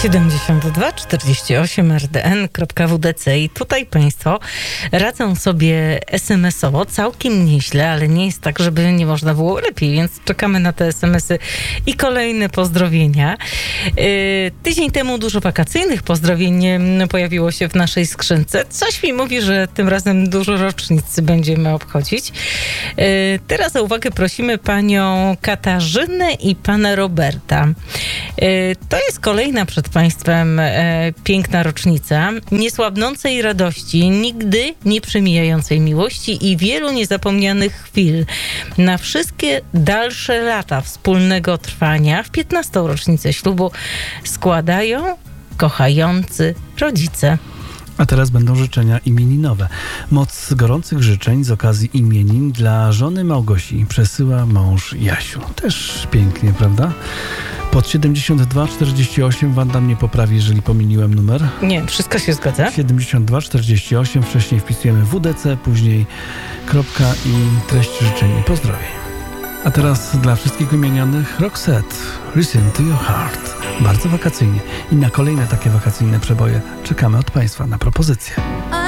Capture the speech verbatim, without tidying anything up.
siedemdziesiąt dwa czterdzieści osiem r d n kropka w d c i tutaj Państwo radzą sobie es em esowo całkiem nieźle, ale nie jest tak, żeby nie można było lepiej, więc czekamy na te es em esy i kolejne pozdrowienia. Yy, tydzień temu dużo wakacyjnych pozdrowień pojawiło się w naszej skrzynce. Coś mi mówi, że tym razem dużo rocznic będziemy obchodzić. Yy, teraz o uwagę prosimy panią Katarzynę i pana Roberta. Yy, to jest kolejna przed Państwem e, piękna rocznica niesłabnącej radości, nigdy nie przemijającej miłości i wielu niezapomnianych chwil na wszystkie dalsze lata wspólnego trwania. W piętnastą rocznicę ślubu składają kochający rodzice. A teraz będą życzenia imieninowe. Moc gorących życzeń z okazji imienin dla żony Małgosi przesyła mąż Jasiu. Też pięknie, prawda? Pod siedemdziesiąt dwa czterdzieści osiem Wanda mnie poprawi, jeżeli pomyliłem numer. Nie, wszystko się zgadza. siedemdziesiąt dwa czterdzieści osiem, wcześniej wpisujemy W D C, później kropka i treść życzeń i pozdrowień. A teraz dla wszystkich wymienionych Roxette, Listen to Your Heart. Bardzo wakacyjnie. I na kolejne takie wakacyjne przeboje czekamy od Państwa na propozycje.